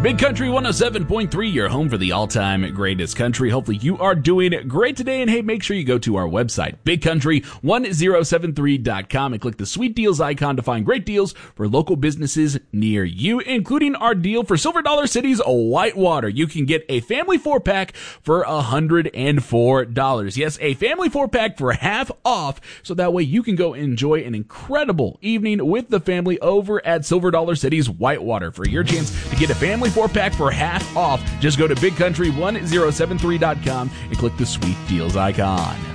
Big Country 107.3, your home for the all-time greatest country. Hopefully you are doing great today. And hey, make sure you go to our website, bigcountry1073.com, and click the sweet deals icon to find great deals for local businesses near you, including our deal for Silver Dollar City's Whitewater. You can get a family 4-pack for $104. Yes, a family 4-pack for half off, so that way you can go enjoy an incredible evening with the family over at Silver Dollar City's Whitewater. For your chance to get a family 4-pack for half off, just go to bigcountry1073.com and click the sweet deals icon.